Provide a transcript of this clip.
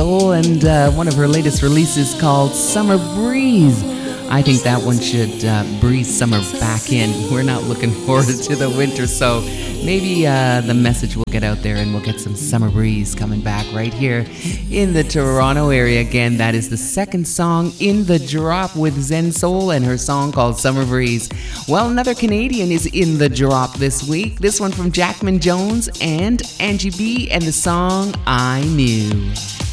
Soul, and one of her latest releases called Summer Breeze. I think that one should breeze summer back in. We're not looking forward to the winter, so maybe the message will get out there and we'll get some summer breeze coming back right here in the Toronto area. Again, that is the second song in the drop with Zen Soul and her song called Summer Breeze. Well, another Canadian is in the drop this week. This one from Jackman Jones and Angie B and the song I Knew.